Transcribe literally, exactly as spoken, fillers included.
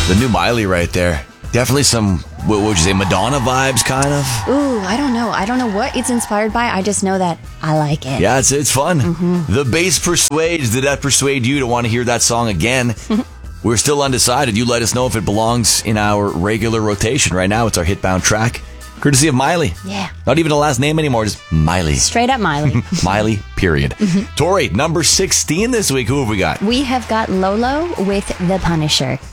The new Miley right there. Definitely some, what would you say, Madonna vibes, kind of? Ooh, I don't know. I don't know what it's inspired by. I just know that I like it. Yeah, it's it's fun. Mm-hmm. The bass persuades. Did that persuade you to want to hear that song again? We're still undecided. You let us know if it belongs in our regular rotation. Right now, it's our hitbound track, courtesy of Miley. Yeah. Not even a last name anymore, just Miley. Straight up Miley. Miley, period. Mm-hmm. Tori, number sixteen this week. Who have we got? We have got Lolo with The Punisher.